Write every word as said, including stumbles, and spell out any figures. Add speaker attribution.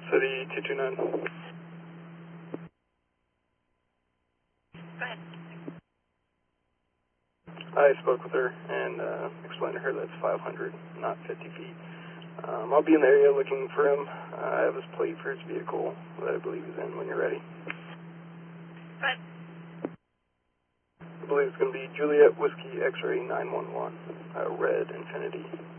Speaker 1: City two two nine.
Speaker 2: Go ahead.
Speaker 1: I spoke with her and uh, explained to her that it's five hundred, not fifty feet. Um, I'll be in the area looking for him. Uh, I have his plate for his vehicle that I believe he's in when you're ready.
Speaker 2: Go ahead.
Speaker 1: I believe it's going to be Juliet Whiskey X-Ray nine one one, uh, red Infinity.